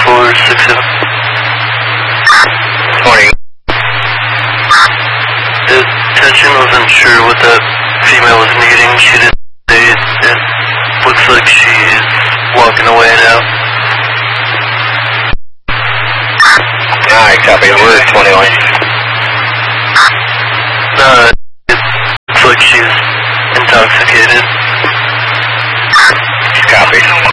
467. 20. Attention wasn't sure what that female was needing. She didn't say it. It looks like she's walking away now. Alright, copy. We're 21. It looks like she's intoxicated. Copy.